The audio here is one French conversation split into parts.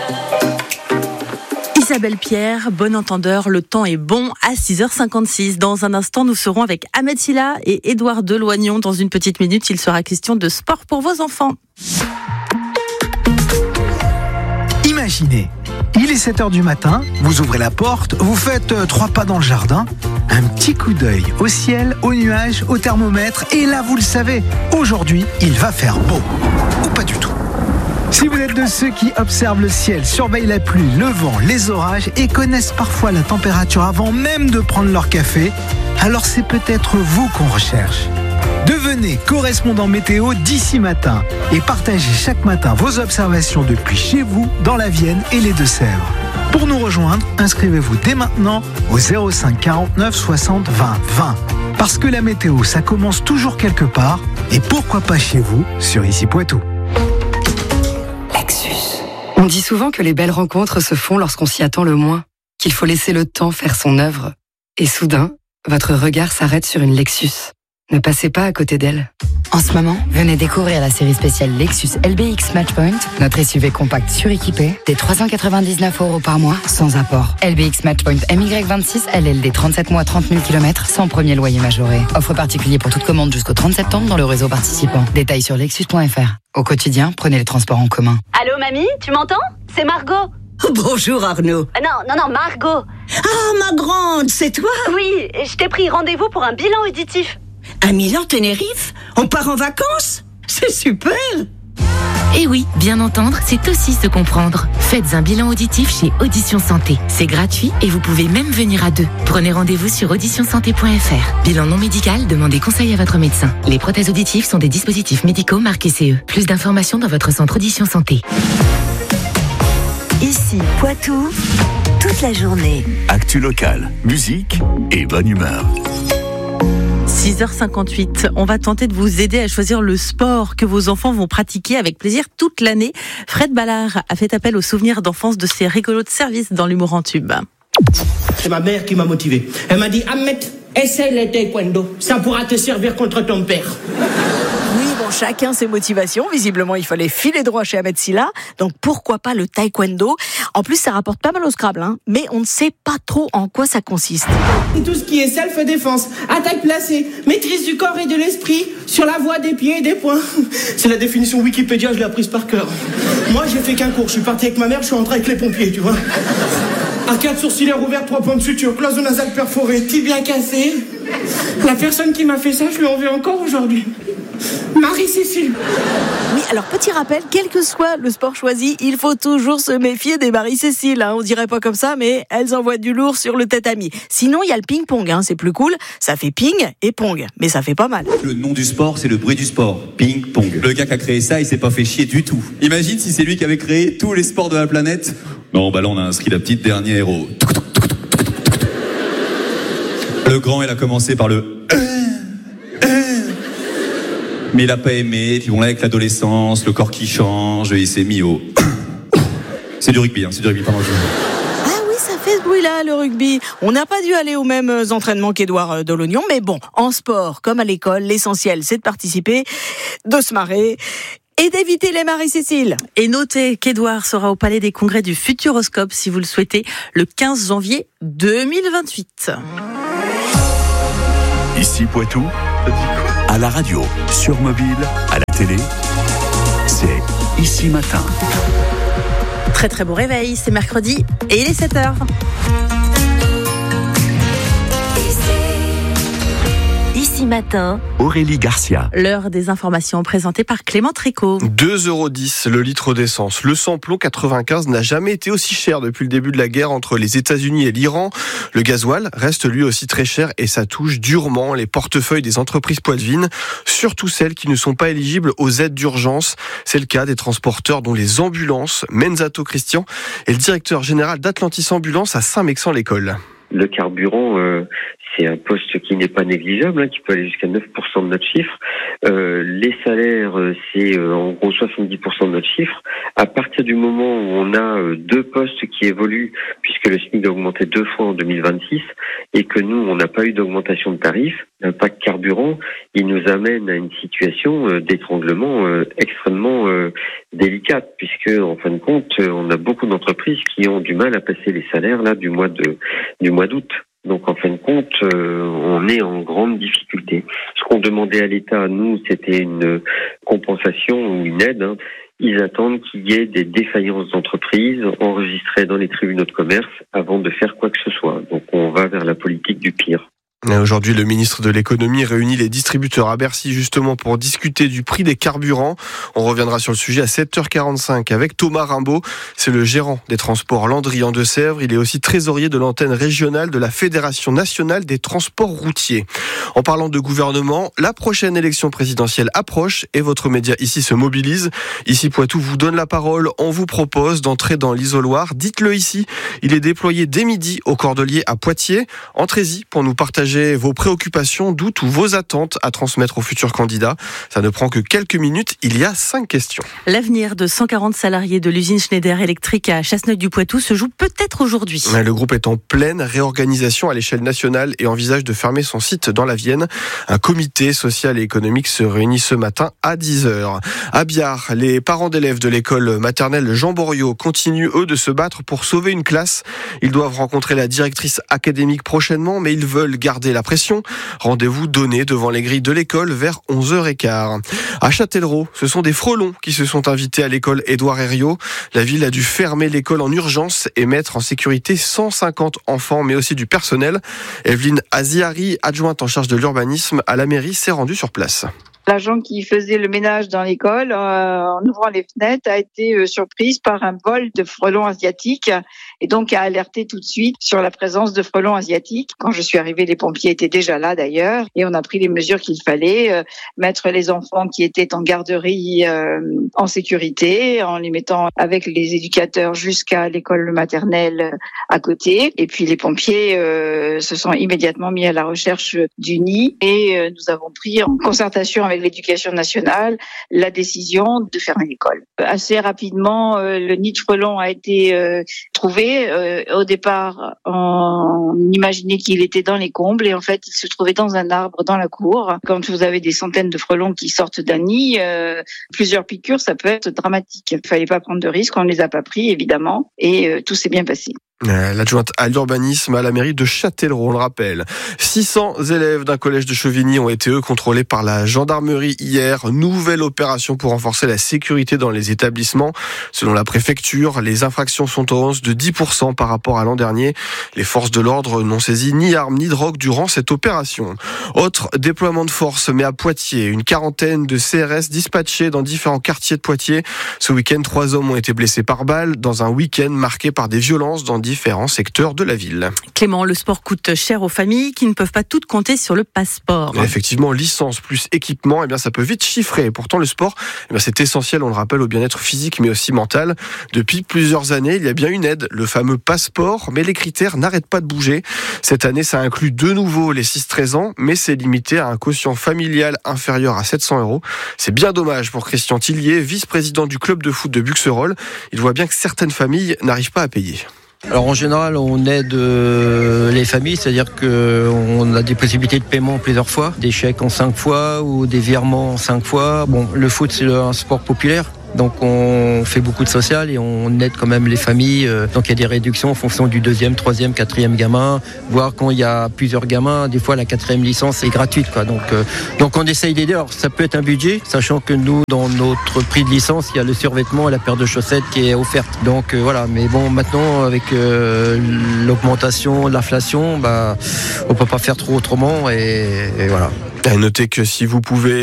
Isabelle Pierre, bon entendeur, le temps est bon à 6h56. Dans un instant, nous serons avec Ahmed Silla et Édouard Deloignon. Dans une petite minute, il sera question de sport pour vos enfants. Imaginez, il est 7h du matin, vous ouvrez la porte, vous faites 3 pas dans le jardin, un petit coup d'œil au ciel, aux nuages, au thermomètre, et là vous le savez, aujourd'hui il va faire beau. Ou pas du tout. Si vous êtes de ceux qui observent le ciel, surveillent la pluie, le vent, les orages et connaissent parfois la température avant même de prendre leur café, alors c'est peut-être vous qu'on recherche. Devenez correspondant météo d'ici matin et partagez chaque matin vos observations depuis chez vous, dans la Vienne et les Deux-Sèvres. Pour nous rejoindre, inscrivez-vous dès maintenant au 05 49 60 20 20. Parce que la météo, ça commence toujours quelque part et pourquoi pas chez vous sur Ici Poitou. On dit souvent que les belles rencontres se font lorsqu'on s'y attend le moins, qu'il faut laisser le temps faire son œuvre. Et soudain, votre regard s'arrête sur une Lexus. Ne passez pas à côté d'elle. En ce moment, venez découvrir la série spéciale Lexus LBX Matchpoint, notre SUV compact suréquipé, des 399 € par mois, sans apport. LBX Matchpoint MY26 LLD 37 mois 30 000 km, sans premier loyer majoré. Offre particulier pour toute commande jusqu'au 30 septembre dans le réseau participant. Détails sur lexus.fr. Au quotidien, prenez les transports en commun. Allô mamie, tu m'entends? C'est Margot. Bonjour Arnaud. Non, Margot. Ah, ma grande, c'est toi? Oui, je t'ai pris rendez-vous pour un bilan auditif. À Milan-Tenerife? On part en vacances? C'est super! Et oui, bien entendre, c'est aussi se comprendre. Faites un bilan auditif chez Audition Santé. C'est gratuit et vous pouvez même venir à deux. Prenez rendez-vous sur auditionsanté.fr. Bilan non médical, demandez conseil à votre médecin. Les prothèses auditives sont des dispositifs médicaux marqués CE. Plus d'informations dans votre centre Audition Santé. Ici, Poitou, toute la journée. Actu locale, musique et bonne humeur. 6h58, on va tenter de vous aider à choisir le sport que vos enfants vont pratiquer avec plaisir toute l'année. Fred Ballard a fait appel aux souvenirs d'enfance de ses rigolos de service dans l'humour en tube. C'est ma mère qui m'a motivé. Elle m'a dit, Ahmed, essaye le taekwondo. Ça pourra te servir contre ton père. Oui, bon, chacun ses motivations. Visiblement, il fallait filer droit chez Ahmed Silla. Donc, pourquoi pas le taekwondo? En plus, ça rapporte pas mal au Scrabble, mais on ne sait pas trop en quoi ça consiste. Tout ce qui est self-défense, attaque placée, maîtrise du corps et de l'esprit, sur la voie des pieds et des poings. C'est la définition Wikipédia, je l'ai apprise par cœur. Moi, j'ai fait qu'un cours. Je suis parti avec ma mère, je suis rentré avec les pompiers, tu vois. Arcade sourcilière ouverte, 3 points de suture, cloison nasale perforée, tibia cassé. La personne qui m'a fait ça, je lui en veux encore aujourd'hui. Marie-Cécile. Oui, alors petit rappel, quel que soit le sport choisi, il faut toujours se méfier des Marie-Cécile. On dirait pas comme ça, mais elles envoient du lourd sur le tatami. Sinon, il y a le ping-pong, c'est plus cool. Ça fait ping et pong, mais ça fait pas mal. Le nom du sport, c'est le bruit du sport. Ping-pong. Le gars qui a créé ça, il s'est pas fait chier du tout. Imagine si c'est lui qui avait créé tous les sports de la planète. Non, bah là, on a inscrit la petite dernière héros. Le grand, il a commencé par le... Mais il a pas aimé, puis bon là avec l'adolescence, le corps qui change, il s'est mis au... C'est du rugby, pardon. Ah oui, ça fait ce bruit-là, le rugby. On n'a pas dû aller aux mêmes entraînements qu'Édouard Deloignon, mais bon, en sport, comme à l'école, l'essentiel, c'est de participer, de se marrer et d'éviter les Marie-Cécile. Et notez qu'Édouard sera au Palais des Congrès du Futuroscope, si vous le souhaitez, le 15 janvier 2028. Ici Poitou, à la radio, sur mobile, à la télé, c'est Ici Matin. Très très bon réveil, c'est mercredi et il est 7h. Ici Matin, Aurélie Garcia. L'heure des informations présentée par Clément Tricot. 2,10 € le litre d'essence. Le samplon 95 n'a jamais été aussi cher depuis le début de la guerre entre les États-Unis et l'Iran. Le gasoil reste lui aussi très cher et ça touche durement les portefeuilles des entreprises poitevines, surtout celles qui ne sont pas éligibles aux aides d'urgence. C'est le cas des transporteurs dont les ambulances. Menzato Christian est le directeur général d'Atlantis Ambulance à Saint-Mexan-l'École. Le carburant, c'est un poste qui n'est pas négligeable, qui peut aller jusqu'à 9% de notre chiffre. Les salaires, c'est en gros 70% de notre chiffre. À partir du moment où on a deux postes qui évoluent, puisque le SMIC a augmenté 2 fois en 2026, et que nous, on n'a pas eu d'augmentation de tarifs, l'impact carburant, il nous amène à une situation d'étranglement extrêmement délicate, puisque en fin de compte, on a beaucoup d'entreprises qui ont du mal à passer les salaires là du mois d'août. Donc en fin de compte, on est en grande difficulté. Ce qu'on demandait à l'État, nous, c'était une compensation ou une aide. Ils attendent qu'il y ait des défaillances d'entreprises enregistrées dans les tribunaux de commerce avant de faire quoi que ce soit. Donc on va vers la politique du pire. Aujourd'hui, le ministre de l'économie réunit les distributeurs à Bercy justement pour discuter du prix des carburants. On reviendra sur le sujet à 7h45 avec Thomas Rimbaud. C'est le gérant des transports Landry en Deux-Sèvres. Il est aussi trésorier de l'antenne régionale de la Fédération nationale des transports routiers. En parlant de gouvernement, la prochaine élection présidentielle approche et votre média ici se mobilise. Ici Poitou vous donne la parole. On vous propose d'entrer dans l'isoloir. Dites-le ici. Il est déployé dès midi au Cordelier à Poitiers. Entrez-y pour nous partager vos préoccupations, doutes ou vos attentes à transmettre aux futurs candidats. Ça ne prend que quelques minutes. Il y a 5 questions. L'avenir de 140 salariés de l'usine Schneider Electric à Chasseneuil-du-Poitou se joue peut-être aujourd'hui. Le groupe est en pleine réorganisation à l'échelle nationale et envisage de fermer son site dans la Vienne. Un comité social et économique se réunit ce matin à 10h. À Biard, les parents d'élèves de l'école maternelle Jean Boriot continuent, eux, de se battre pour sauver une classe. Ils doivent rencontrer la directrice académique prochainement, mais ils veulent garder la pression. Rendez-vous donné devant les grilles de l'école vers 11h15. À Châtellerault, ce sont des frelons qui se sont invités à l'école Édouard Herriot. La ville a dû fermer l'école en urgence et mettre en sécurité 150 enfants, mais aussi du personnel. Evelyne Aziari, adjointe en charge de l'urbanisme à la mairie, s'est rendue sur place. L'agent qui faisait le ménage dans l'école, en ouvrant les fenêtres, a été surprise par un vol de frelons asiatiques et donc a alerté tout de suite sur la présence de frelons asiatiques. Quand je suis arrivée, les pompiers étaient déjà là d'ailleurs et on a pris les mesures qu'il fallait, mettre les enfants qui étaient en garderie en sécurité, en les mettant avec les éducateurs jusqu'à l'école maternelle à côté. Et puis les pompiers se sont immédiatement mis à la recherche du nid et nous avons pris en concertation avec l'éducation nationale la décision de fermer l'école. Assez rapidement, le nid de frelons a été trouvé. Au départ, on imaginait qu'il était dans les combles et en fait, il se trouvait dans un arbre dans la cour. Quand vous avez des centaines de frelons qui sortent d'un nid, plusieurs piqûres, ça peut être dramatique. Il fallait pas prendre de risques, on ne les a pas pris évidemment et tout s'est bien passé. L'adjointe à l'urbanisme à la mairie de Châtellerault, on le rappelle. 600 élèves d'un collège de Chevigny ont été, eux, contrôlés par la gendarmerie hier. Nouvelle opération pour renforcer la sécurité dans les établissements. Selon la préfecture, les infractions sont en hausse de 10% par rapport à l'an dernier. Les forces de l'ordre n'ont saisi ni armes ni drogue durant cette opération. Autre déploiement de force, mais à Poitiers. Une quarantaine de CRS dispatchés dans différents quartiers de Poitiers. Ce week-end, 3 hommes ont été blessés par balle dans un week-end marqué par des violences dans différents secteurs de la ville. Clément, le sport coûte cher aux familles qui ne peuvent pas toutes compter sur le passeport. Et effectivement, licence plus équipement, ça peut vite chiffrer. Pourtant, le sport, c'est essentiel, on le rappelle, au bien-être physique mais aussi mental. Depuis plusieurs années, il y a bien une aide, le fameux passeport, mais les critères n'arrêtent pas de bouger. Cette année, ça inclut de nouveau les 6-13 ans, mais c'est limité à un quotient familial inférieur à 700 €. C'est bien dommage pour Christian Tillier, vice-président du club de foot de Buxerolles. Il voit bien que certaines familles n'arrivent pas à payer. Alors en général, on aide les familles, c'est-à-dire qu'on a des possibilités de paiement plusieurs fois, des chèques en 5 fois ou des virements en 5 fois. Bon, le foot, c'est un sport populaire. Donc on fait beaucoup de social et on aide quand même les familles. Donc il y a des réductions en fonction du 2e, 3e, 4e gamin. Voire quand il y a plusieurs gamins, des fois la 4e licence est gratuite, quoi. Donc on essaye d'aider. Alors ça peut être un budget, sachant que nous, dans notre prix de licence, il y a le survêtement et la paire de chaussettes qui est offerte. Donc voilà, mais bon, maintenant avec l'augmentation, l'inflation, on peut pas faire trop autrement et voilà. À noter que si vous pouvez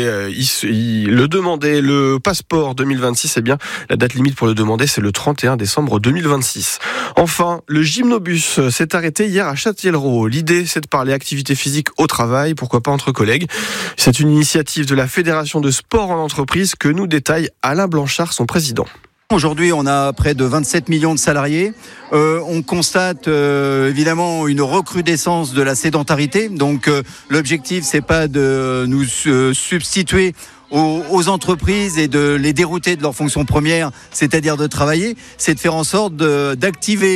le demander, le passeport 2026, la date limite pour le demander, c'est le 31 décembre 2026. Enfin, le gymnobus s'est arrêté hier à Châtellerault. L'idée, c'est de parler activité physique au travail, pourquoi pas entre collègues. C'est une initiative de la Fédération de sport en entreprise que nous détaille Alain Blanchard, son président. Aujourd'hui, on a près de 27 millions de salariés. On constate évidemment une recrudescence de la sédentarité. Donc l'objectif, c'est pas de nous substituer aux entreprises et de les dérouter de leur fonction première, c'est-à-dire de travailler, c'est de faire en sorte d'activer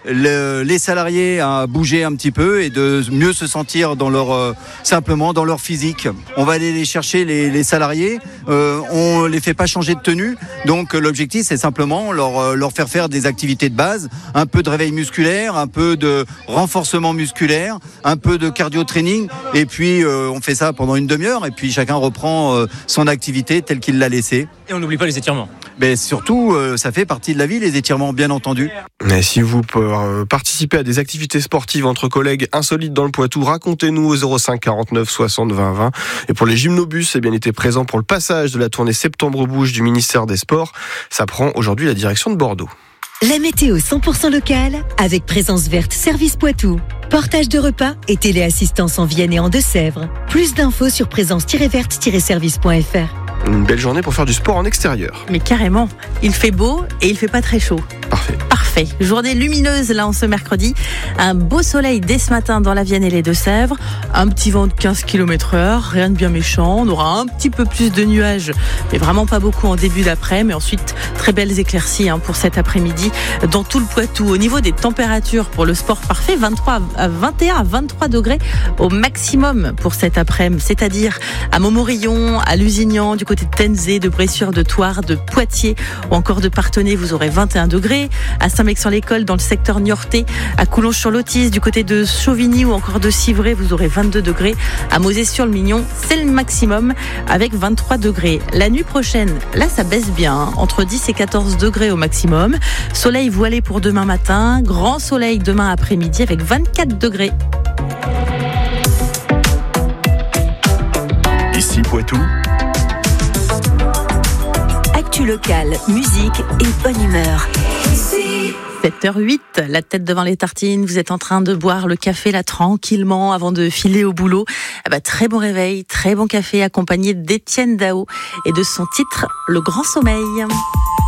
les salariés à bouger un petit peu et de mieux se sentir simplement dans leur physique. On va aller les chercher les salariés, on les fait pas changer de tenue, donc l'objectif c'est simplement leur faire des activités de base, un peu de réveil musculaire, un peu de renforcement musculaire, un peu de cardio training, et puis on fait ça pendant une demi-heure et puis chacun reprend son activité telle qu'il l'a laissée. Et on n'oublie pas les étirements. Mais surtout, ça fait partie de la vie, les étirements, bien entendu. Et si vous participez à des activités sportives entre collègues insolites dans le Poitou, racontez-nous au 05 49 60 20 20. Et pour les gymnobus, il était présent pour le passage de la tournée Septembre Bouge du ministère des Sports. Ça prend aujourd'hui la direction de Bordeaux. La météo 100% locale avec Présence Verte Service Poitou. Portage de repas et téléassistance en Vienne et en Deux-Sèvres. Plus d'infos sur présence-verte-service.fr. Une belle journée pour faire du sport en extérieur. Mais carrément, il fait beau et il fait pas très chaud. Parfait. Journée lumineuse là en ce mercredi. Un beau soleil dès ce matin dans la Vienne et les Deux-Sèvres. Un petit vent de 15 km/h, rien de bien méchant. On aura un petit peu plus de nuages, mais vraiment pas beaucoup en début d'après. Mais ensuite, très belles éclaircies pour cet après-midi dans tout le Poitou. Au niveau des températures pour le sport parfait, 21 à 23 degrés au maximum pour cet après-midi. C'est-à-dire à Montmorillon, à Lusignan, du côté de Tenzé, de Bressuire, de Thouars, de Poitiers ou encore de Parthenay, vous aurez 21 degrés. À Saint-Mexan-l'École, dans le secteur niortais, à Coulonges-sur-Lotis, du côté de Chauvigny ou encore de Civray, vous aurez 22 degrés. À Mosée-sur-le-Mignon, c'est le maximum avec 23 degrés. La nuit prochaine, là, ça baisse bien, entre 10 et 14 degrés au maximum. Soleil voilé pour demain matin, grand soleil demain après-midi avec 24 degrés. Ici Poitou. Actu locale, musique et bonne humeur. 7h08, la tête devant les tartines, vous êtes en train de boire le café là tranquillement avant de filer au boulot. Très bon réveil, très bon café accompagné d'Étienne Dao et de son titre Le Grand Sommeil.